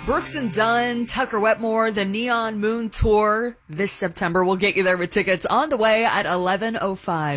Brooks and Dunn, Tucker Wetmore, the Neon Moon Tour this September. We'll get you there with tickets on the way at 11:05.